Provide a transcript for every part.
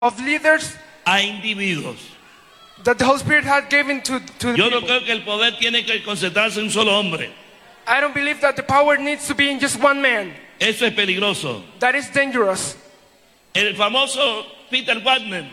of leaders a individuos. that the Holy Spirit had given to the Yo no people. creo que el poder tiene que concentrarse en un solo hombre. I don't believe that the power needs to be in just one man. Eso es peligroso. That is dangerous. El famoso Peter Wagner,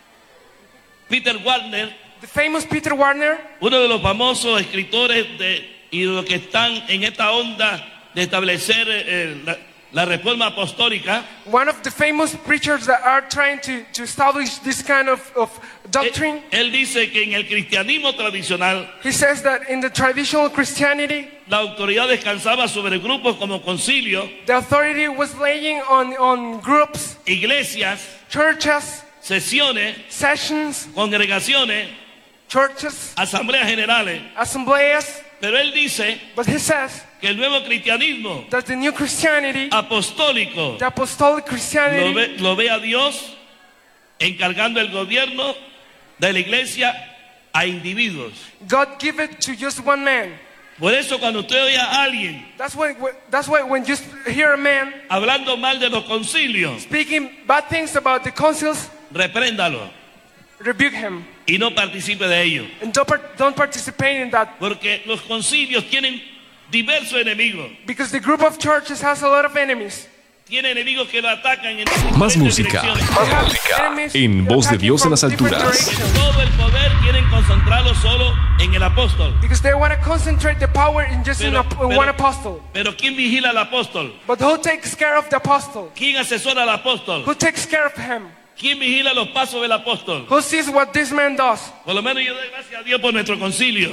The famous Peter Warner, uno de los famosos escritores y de los que están en esta onda de establecer la reforma apostólica, one of the famous preachers that are trying to establish this kind of doctrine, él dice que en el cristianismo tradicional he says that in the traditional Christianity, la autoridad descansaba sobre grupos como concilio, the authority was laying on groups, iglesias, churches, sesiones, sessions, congregaciones, churches, asambleas generales. assemblies. Pero él dice But he says que el nuevo cristianismo that the new Christianity, apostólico the apostolic Christianity, lo ve a Dios encargando el gobierno de la iglesia a individuos. God give it to just one man. Por eso cuando usted oye a alguien That's why when you hear a man hablando mal de los concilios, speaking bad things about the councils, repréndalo rebuke him y no participe de ello. and don't participate in that, Porque los concilios tienen diversos enemigos. because the group of churches has a lot of enemies. Tiene enemigos que lo atacan en Más diferentes música. direcciones. They have enemies En that Voz de attack you Dios en from las different alturas. directions. Todo el poder quieren concentrarlo solo en el apóstol. Because they want to concentrate the power in just in one apostle. Pero ¿quién vigila al apóstol? But who takes care of the apostle? ¿Quién asesora al apóstol? Who takes care of him? ¿Quién vigila los pasos del apóstol? Who sees what this man does? Por lo menos yo doy gracias a Dios por nuestro concilio.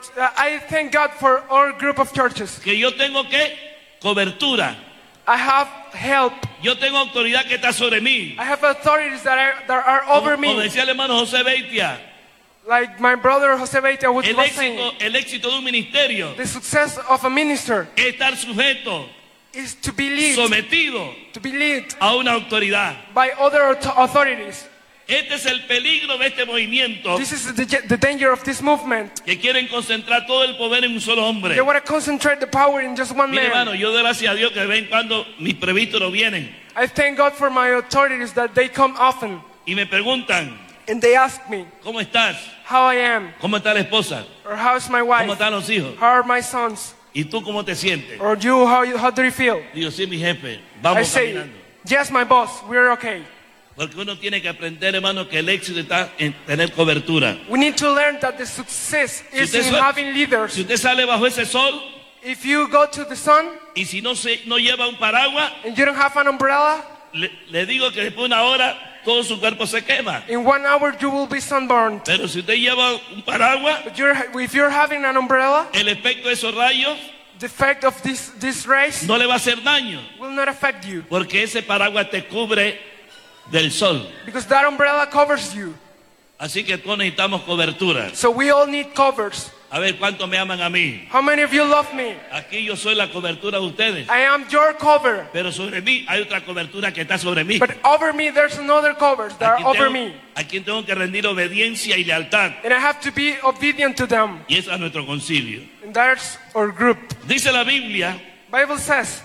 I thank God for our group of churches. Que yo tengo que cobertura. I have help. Yo tengo autoridad que está sobre mí. I have authorities that are over Como me. decía el hermano José Beitia, Like my brother Jose Beitia was saying, el éxito de un ministerio the success of a minister es estar sujeto, is to be led sometido a una autoridad. by other authorities. Este es el peligro de este movimiento, This is the danger of this movement. que quieren concentrar todo el poder en un solo hombre. They want to concentrate the power in just one Mire, hermano, man. yo doy gracias a Dios que de vez en cuando mis prevísteros vienen I thank God for my authorities that they come often y me preguntan, and they ask me ¿cómo estás? how I am, ¿Cómo está la esposa? or how's my ¿Cómo wife, están los hijos? how are my sons, ¿Y tú cómo te sientes? or you, how do you feel? Digo, sí, mi jefe, I vamos say, caminando. yes, my boss, we're okay. Porque uno tiene que aprender, hermano, que el éxito está en tener cobertura. We need to learn that the success is usted in sa- having leaders. Si usted sale bajo ese sol If you go to the sun y si no lleva un paraguas, and you don't have an umbrella, le digo que después de una hora todo su cuerpo se quema. in 1 hour you will be sunburned. Pero si usted lleva un paraguas, But if you're having an umbrella, el efecto de esos rayos the effect of this rays no le va a hacer daño. will not affect you, Porque ese paraguas te cubre del sol. because that umbrella covers you. Así que todos necesitamos cobertura. So we all need covers. A ver cuánto me aman a mí. How many of you love me? Aquí yo soy la cobertura de ustedes. I am your cover. Pero sobre mí hay otra cobertura que está sobre mí. But over me, there's another covers that are over me. A quien tengo que rendir obediencia y lealtad. And I have to be obedient to them. Y eso es nuestro concilio. And that's our group. Dice la Biblia, Bible says,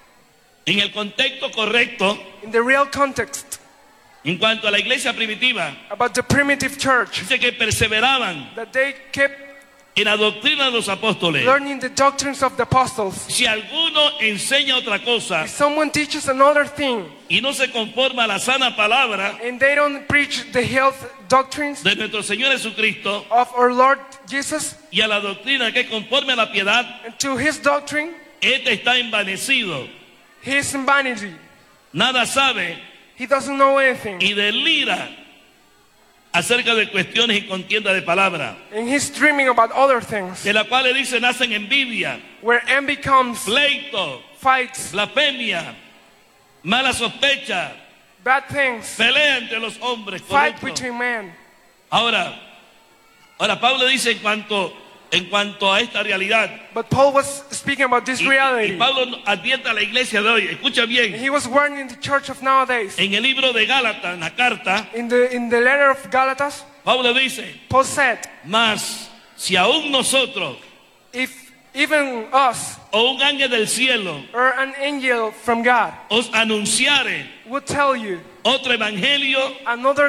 en el contexto correcto, in the real context, en cuanto a la iglesia primitiva, about the primitive church, dice que perseveraban that they kept en la doctrina de los apóstoles. learning the doctrines of the apostles. Si alguno enseña otra cosa If someone teaches another thing y no se conforma a la sana palabra and they don't preach the health doctrines de nuestro Señor Jesucristo of our Lord Jesus y a la doctrina que es conforme a la piedad, and to his doctrine, este está envanecido, he is in vanity. nada sabe He doesn't know anything. y delira acerca de cuestiones y contienda de palabra, And he's dreaming about other things, de la cual le dice nacen envidia, where envy comes, pleito, fights, blasfemia, mala sospecha, bad things, pelea entre los hombres. fight correcto. between men. Ahora Pablo dice en cuanto a esta realidad, But Paul was speaking about this y reality. Pablo advierte a la iglesia de hoy, escucha And bien, he was warning the church of nowadays. en el libro de Gálatas, en la carta, In the letter of Galatas, Pablo dice, Paul said, mas si aún nosotros if even us o un ángel del cielo or an angel from God os anunciare would tell you otro evangelio another